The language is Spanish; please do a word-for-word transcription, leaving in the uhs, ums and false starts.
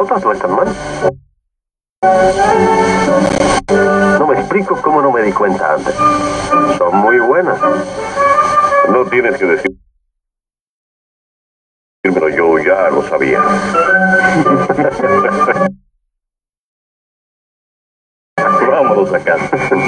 sopas no están mal. No me explico cómo no me di cuenta antes. Son muy buenas. No tienes que decírmelo, yo ya lo sabía. Vámonos a casa.